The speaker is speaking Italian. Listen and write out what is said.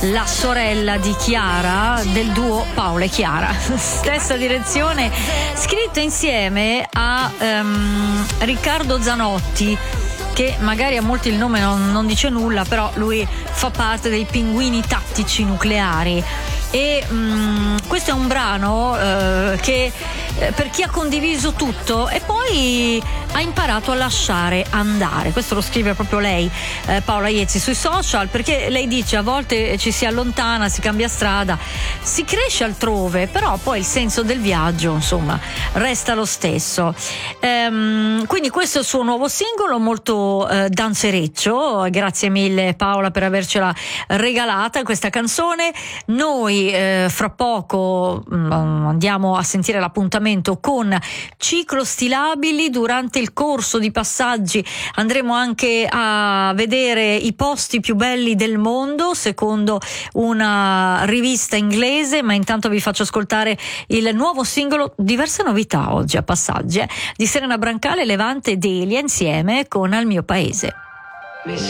la sorella di Chiara, del duo Paola e Chiara. Stessa direzione, scritto insieme a Riccardo Zanotti, che magari a molti il nome non dice nulla, però lui fa parte dei Pinguini Tattici Nucleari. E questo è un brano che per chi ha condiviso tutto e poi ha imparato a lasciare andare. Questo lo scrive proprio lei, Paola Iezzi, sui social, perché lei dice a volte ci si allontana, si cambia strada, si cresce altrove, però poi il senso del viaggio insomma resta lo stesso. Quindi questo è il suo nuovo singolo, molto danzereccio. Grazie mille Paola per avercela regalata questa canzone. Noi fra poco andiamo a sentire l'appuntamento con Ciclo Stilabili. Durante il corso di passaggi andremo anche a vedere i posti più belli del mondo secondo una rivista inglese, ma intanto vi faccio ascoltare il nuovo singolo, diverse novità oggi a passaggi, di Serena Brancale, Levante ed Elia insieme con Al mio paese.